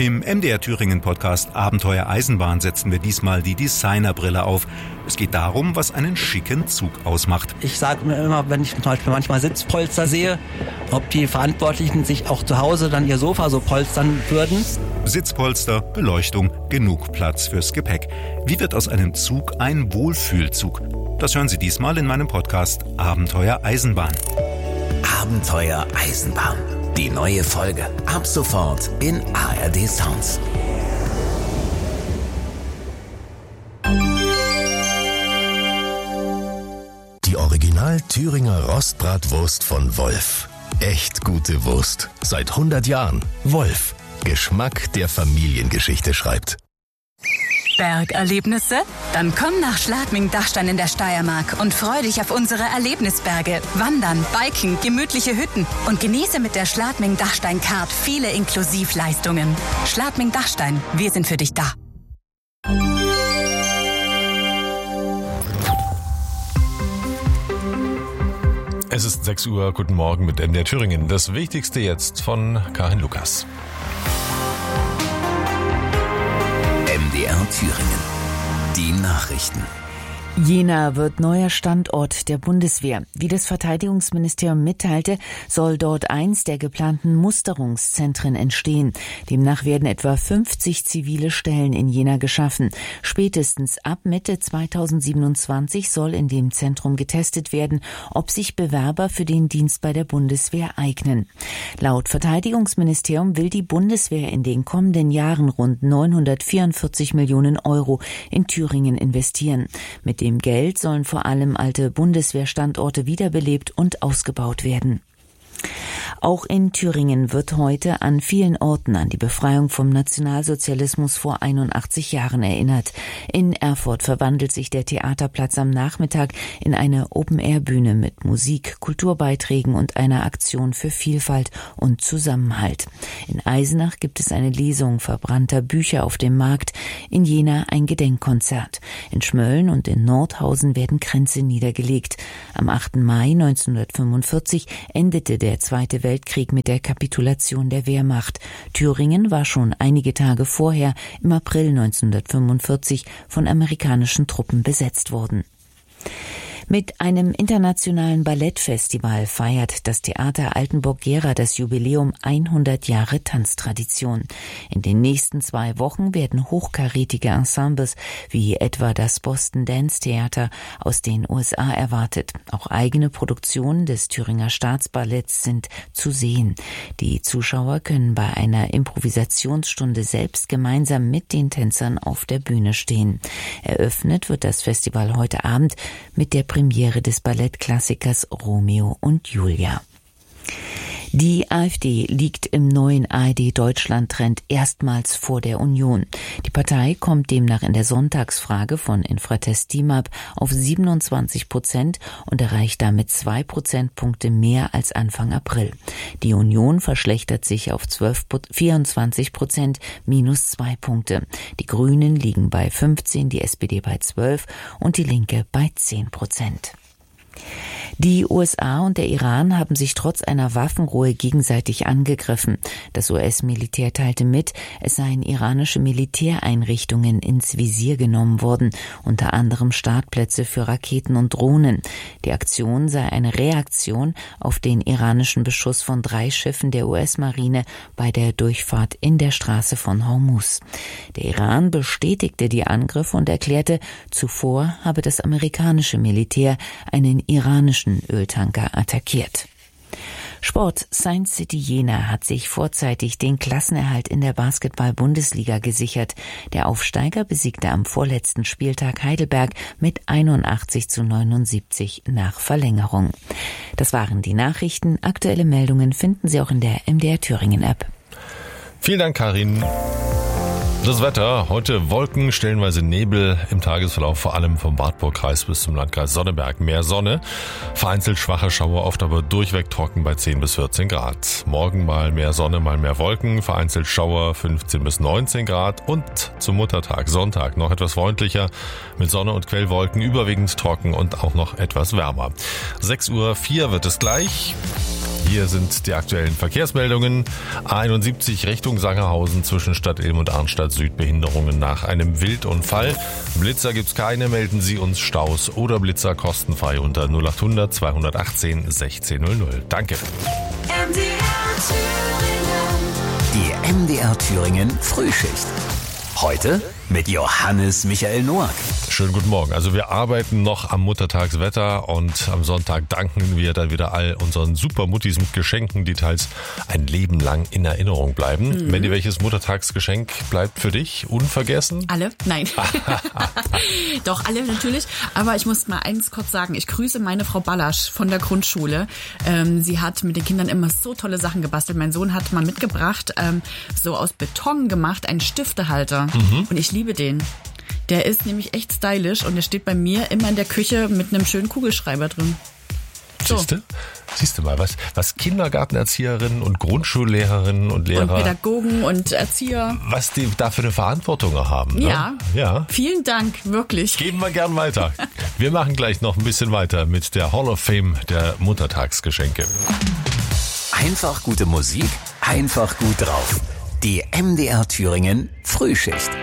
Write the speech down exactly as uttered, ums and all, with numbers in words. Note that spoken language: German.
Im M D R Thüringen Podcast Abenteuer Eisenbahn setzen wir diesmal die Designerbrille auf. Es geht darum, was einen schicken Zug ausmacht. Ich sage mir immer, wenn ich zum Beispiel manchmal Sitzpolster sehe, ob die Verantwortlichen sich auch zu Hause dann ihr Sofa so polstern würden. Sitzpolster, Beleuchtung, genug Platz fürs Gepäck. Wie wird aus einem Zug ein Wohlfühlzug? Das hören Sie diesmal in meinem Podcast Abenteuer Eisenbahn. Abenteuer Eisenbahn. Die neue Folge ab sofort in A R D Sounds. Die Original Thüringer Rostbratwurst von Wolf. Echt gute Wurst. Seit hundert Jahren. Wolf. Geschmack, der Familiengeschichte schreibt. Bergerlebnisse? Dann komm nach Schladming-Dachstein in der Steiermark und freu dich auf unsere Erlebnisberge. Wandern, Biken, gemütliche Hütten und genieße mit der Schladming-Dachstein-Card viele Inklusivleistungen. Schladming-Dachstein, wir sind für dich da. Es ist sechs Uhr, guten Morgen mit M D R Thüringen. Das Wichtigste jetzt von Karin Lukas. M D R Thüringen. Die Nachrichten. Jena wird neuer Standort der Bundeswehr. Wie das Verteidigungsministerium mitteilte, soll dort eins der geplanten Musterungszentren entstehen. Demnach werden etwa fünfzig zivile Stellen in Jena geschaffen. Spätestens ab Mitte zweitausendsiebenundzwanzig soll in dem Zentrum getestet werden, ob sich Bewerber für den Dienst bei der Bundeswehr eignen. Laut Verteidigungsministerium will die Bundeswehr in den kommenden Jahren rund neunhundertvierundvierzig Millionen Euro in Thüringen investieren. Mit dem Geld sollen vor allem alte Bundeswehrstandorte wiederbelebt und ausgebaut werden. Auch in Thüringen wird heute an vielen Orten an die Befreiung vom Nationalsozialismus vor einundachtzig Jahren erinnert. In Erfurt verwandelt sich der Theaterplatz am Nachmittag in eine Open-Air-Bühne mit Musik, Kulturbeiträgen und einer Aktion für Vielfalt und Zusammenhalt. In Eisenach gibt es eine Lesung verbrannter Bücher auf dem Markt, in Jena ein Gedenkkonzert. In Schmölln und in Nordhausen werden Kränze niedergelegt. Am achten Mai neunzehnhundertfünfundvierzig endete der Zweite Weltkrieg mit der Kapitulation der Wehrmacht. Thüringen war schon einige Tage vorher, im April neunzehnhundertfünfundvierzig, von amerikanischen Truppen besetzt worden. Mit einem internationalen Ballettfestival feiert das Theater Altenburg-Gera das Jubiläum hundert Jahre Tanztradition. In den nächsten zwei Wochen werden hochkarätige Ensembles wie etwa das Boston Dance Theater aus den U S A erwartet. Auch eigene Produktionen des Thüringer Staatsballetts sind zu sehen. Die Zuschauer können bei einer Improvisationsstunde selbst gemeinsam mit den Tänzern auf der Bühne stehen. Eröffnet wird das Festival heute Abend mit der Premiere des Ballettklassikers Romeo und Julia. Die AfD liegt im neuen A R D-Deutschland-Trend erstmals vor der Union. Die Partei kommt demnach in der Sonntagsfrage von Infratest DIMAP auf siebenundzwanzig Prozent und erreicht damit zwei Prozentpunkte mehr als Anfang April. Die Union verschlechtert sich auf zwölf, vierundzwanzig Prozent, minus zwei Punkte. Die Grünen liegen bei fünfzehn, die S P D bei zwölf und die Linke bei zehn Prozent. Die U S A und der Iran haben sich trotz einer Waffenruhe gegenseitig angegriffen. Das U S-Militär teilte mit, es seien iranische Militäreinrichtungen ins Visier genommen worden, unter anderem Startplätze für Raketen und Drohnen. Die Aktion sei eine Reaktion auf den iranischen Beschuss von drei Schiffen der U S-Marine bei der Durchfahrt in der Straße von Hormuz. Der Iran bestätigte die Angriffe und erklärte, zuvor habe das amerikanische Militär einen iranischen Öltanker attackiert. Sport. Science City Jena hat sich vorzeitig den Klassenerhalt in der Basketball-Bundesliga gesichert. Der Aufsteiger besiegte am vorletzten Spieltag Heidelberg mit einundachtzig zu neunundsiebzig nach Verlängerung. Das waren die Nachrichten. Aktuelle Meldungen finden Sie auch in der M D R Thüringen App. Vielen Dank, Karin. Das Wetter, heute Wolken, stellenweise Nebel im Tagesverlauf, vor allem vom Wartburgkreis bis zum Landkreis Sonneberg. Mehr Sonne, vereinzelt schwache Schauer, oft aber durchweg trocken bei zehn bis vierzehn Grad. Morgen mal mehr Sonne, mal mehr Wolken, vereinzelt Schauer, fünfzehn bis neunzehn Grad. Und zum Muttertag, Sonntag, noch etwas freundlicher mit Sonne und Quellwolken, überwiegend trocken und auch noch etwas wärmer. sechs Uhr vier wird es gleich. hier sind die aktuellen Verkehrsmeldungen. A einundsiebzig Richtung Sangerhausen zwischen Stadt Ilm und Arnstadt Süd, Behinderungen nach einem Wildunfall. Blitzer gibt's keine, melden Sie uns Staus oder Blitzer kostenfrei unter null acht hundert zweihundertachtzehn sechzehn null null. Danke. Die M D R Thüringen Frühschicht. Heute mit Johannes Michael Noack. Schönen guten Morgen. Also wir arbeiten noch am Muttertagswetter und am Sonntag danken wir dann wieder all unseren Supermuttis mit Geschenken, die teils ein Leben lang in Erinnerung bleiben. Mhm. Mandy, welches Muttertagsgeschenk bleibt für dich unvergessen? Alle? Nein. Doch, alle natürlich. Aber ich muss mal eins kurz sagen. Ich grüße meine Frau Ballasch von der Grundschule. Ähm, sie hat mit den Kindern immer so tolle Sachen gebastelt. Mein Sohn hat mal mitgebracht, ähm, so aus Beton gemacht, einen Stiftehalter. Mhm. Und ich liebe den. Der ist nämlich echt stylisch und der steht bei mir immer in der Küche mit einem schönen Kugelschreiber drin. So. Siehst du? Siehst du mal, was, was Kindergartenerzieherinnen und Grundschullehrerinnen und Lehrer... Und Pädagogen und Erzieher... Was die da für eine Verantwortung haben. Ne? Ja, ja. Vielen Dank, wirklich. Geben wir gern weiter. Wir machen gleich noch ein bisschen weiter mit der Hall of Fame der Muttertagsgeschenke. Einfach gute Musik, einfach gut drauf. Die M D R Thüringen Frühschicht.